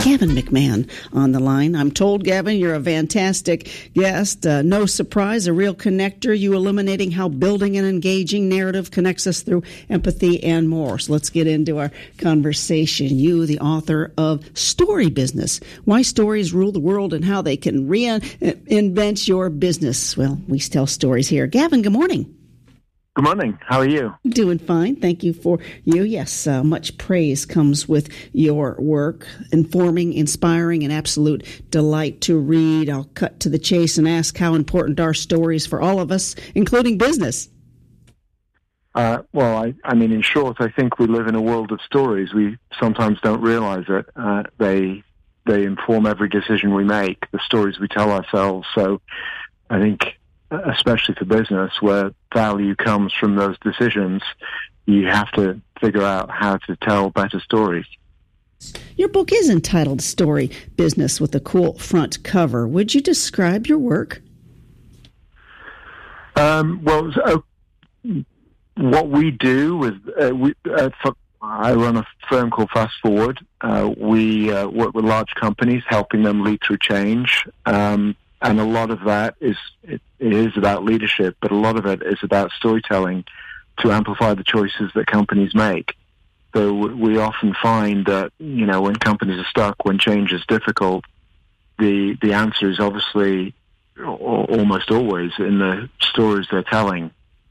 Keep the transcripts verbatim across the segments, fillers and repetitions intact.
Gavin McMahon on the line. I'm told, Gavin, you're a fantastic guest. Uh, no surprise, a real connector. You illuminating how building an engaging narrative connects us through empathy and more. So let's get into our conversation. You, the author of Story Business, Why Stories Rule the World and How They Can Reinvent Your Business. Well, we tell stories here. Gavin, good morning. Good morning. How are you? Doing fine. Thank you for you. Yes, uh, much praise comes with your work. Informing, inspiring, and absolute delight to read. I'll cut to the chase and ask how important are stories for all of us, including business? Uh, well, I, I mean, in short, I think we live in a world of stories. We sometimes don't realize it. Uh, they they inform every decision we make, the stories we tell ourselves. So I think, especially for business, where value comes from those decisions, you have to figure out how to tell better stories. Your book is entitled Story Business with a cool front cover. Would you describe your work? Um, well, so what we do with, uh, we, uh, for, I run a firm called Fast Forward. Uh, we uh, work with large companies, helping them lead through change. Um, And a lot of that is it, it is about leadership, but a lot of it is about storytelling to amplify the choices that companies make. So we often find that, you know, when companies are stuck, when change is difficult, the the answer is obviously almost always in the stories they're telling.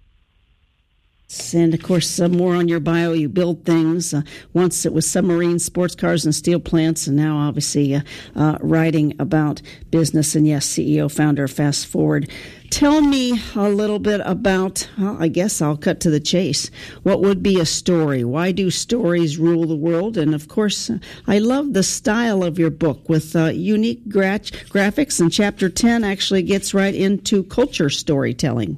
And, of course, some more on your bio. You build things. Uh, once it was submarines, sports cars, and steel plants, and now, obviously, uh, uh, writing about business. And, yes, C E O, founder of Fast Forward. Tell me a little bit about, well, I guess I'll cut to the chase. What would be a story? Why do stories rule the world? And, of course, uh, I love the style of your book with uh, unique gra- graphics. And Chapter ten actually gets right into culture storytelling.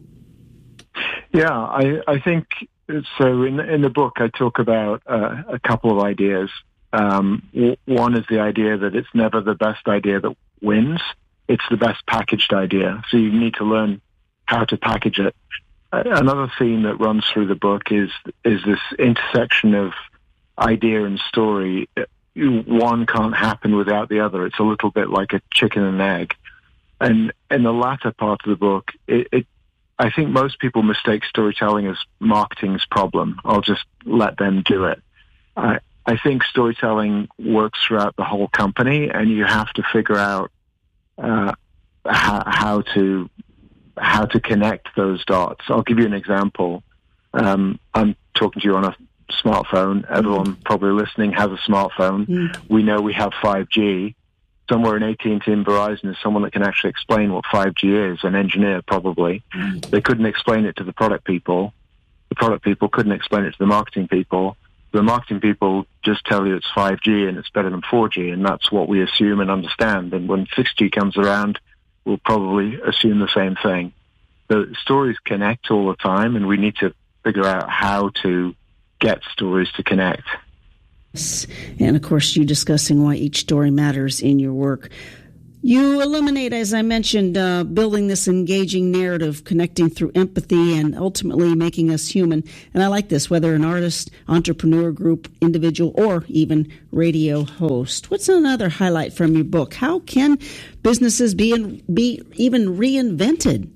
Yeah, I, I think so. In in the book, I talk about uh, a couple of ideas. Um, w- one is the idea that it's never the best idea that wins; it's the best packaged idea. So you need to learn how to package it. Uh, another theme that runs through the book is is this intersection of idea and story. One can't happen without the other. It's a little bit like a chicken and egg. And in the latter part of the book, it, it I think most people mistake storytelling as marketing's problem. I'll just let them do it. I, I think storytelling works throughout the whole company, and you have to figure out uh, how, how to how to connect those dots. I'll give you an example. Um, I'm talking to you on a smartphone. Everyone probably listening has a smartphone. Mm. We know we have five G. Somewhere in A T and T and Verizon is someone that can actually explain what five G is, an engineer probably. Mm. They couldn't explain it to the product people. The product people couldn't explain it to the marketing people. The marketing people just tell you it's five G and it's better than four G, and that's what we assume and understand. And when six G comes around, we'll probably assume the same thing. The stories connect all the time, and we need to figure out how to get stories to connect. And, of course, you discussing why each story matters in your work. You illuminate, as I mentioned, uh, building this engaging narrative, connecting through empathy, and ultimately making us human. And I like this, whether an artist, entrepreneur, group, individual, or even radio host. What's another highlight from your book? How can businesses be, in, be even reinvented?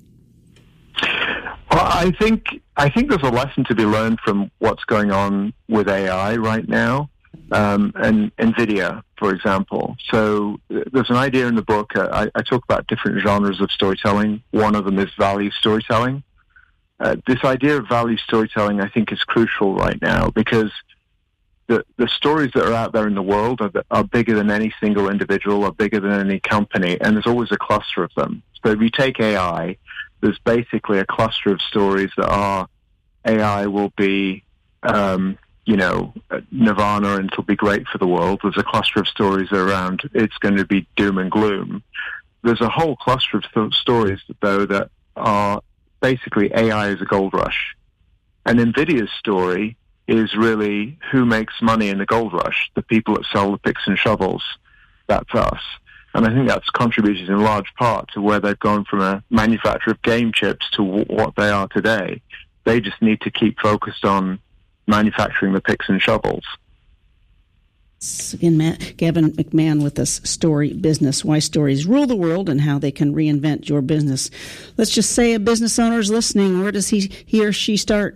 Well, I think I think there's a lesson to be learned from what's going on with A I right now. Um, and NVIDIA, for example. So there's an idea in the book. Uh, I, I talk about different genres of storytelling. One of them is value storytelling. Uh, this idea of value storytelling, I think, is crucial right now because the, the stories that are out there in the world are, are bigger than any single individual, are bigger than any company, and there's always a cluster of them. So if you take A I, there's basically a cluster of stories that are A I will be... Um, you know, nirvana and it'll be great for the world. There's a cluster of stories around it's going to be doom and gloom. There's a whole cluster of th- stories, though, that are basically A I is a gold rush. And NVIDIA's story is really who makes money in the gold rush, the people that sell the picks and shovels. That's us. And I think that's contributed in large part to where they've gone from a manufacturer of game chips to w- what they are today. They just need to keep focused on manufacturing the picks and shovels. Again, Matt, Gavin McMahon with us, Story Business, Why Stories Rule the World and How They Can Reinvent Your Business. Let's just say a business owner is listening. Where does he, he or she start?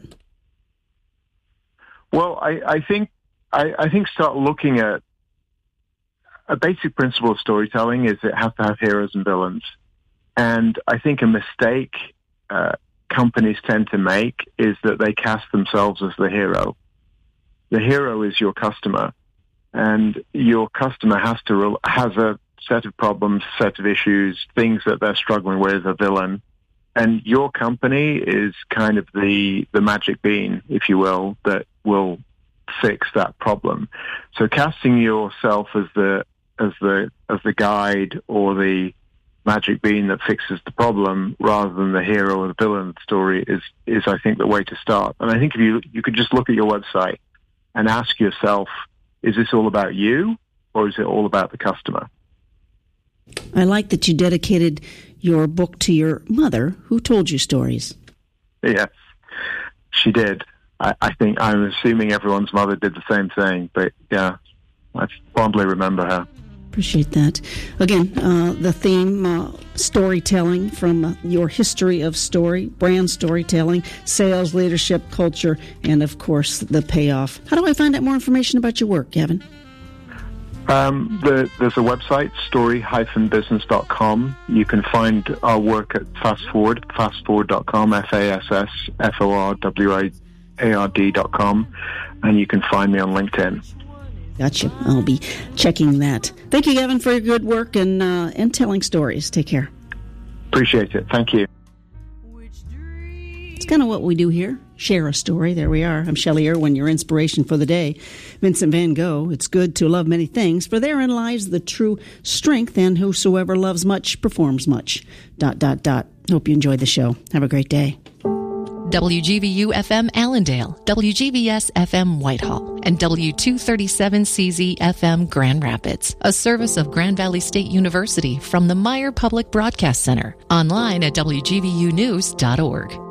Well, I, I think I, I think start looking at a basic principle of storytelling is it has to have heroes and villains. And I think a mistake uh, companies tend to make is that they cast themselves as the hero. The hero is your customer. And your customer has to re- has a set of problems, set of issues, things that they're struggling with, a villain. And your company is kind of the, the magic bean, if you will, that will fix that problem. So casting yourself as the as the as the guide or the magic bean that fixes the problem, rather than the hero or the villain of the story, is is I think the way to start. And I think if you you could just look at your website and ask yourself, is this all about you, or is it all about the customer? I like that you dedicated your book to your mother, who told you stories. Yes, she did. I, I think, I'm assuming everyone's mother did the same thing, but yeah, I fondly remember her. Appreciate that. Again, uh, the theme, uh, storytelling from uh, your history of story, brand storytelling, sales, leadership, culture, and, of course, the payoff. How do I find out more information about your work, Gavin? Um, the, there's a website, story dash business dot com. You can find our work at Fast Forward, fast forward dot com, F A S S F O R W A R D dot com, and you can find me on LinkedIn. Gotcha. I'll be checking that. Thank you, Gavin, for your good work and uh, and telling stories. Take care. Appreciate it. Thank you. It's kind of what we do here. Share a story. There we are. I'm Shelley Irwin, your inspiration for the day. Vincent van Gogh. It's good to love many things, for therein lies the true strength, and whosoever loves much performs much. Dot, dot, dot. Hope you enjoyed the show. Have a great day. W G V U F M Allendale, W G V S F M Whitehall, and W two thirty-seven C Z F M Grand Rapids, a service of Grand Valley State University from the Meyer Public Broadcast Center. Online at W G V U news dot org.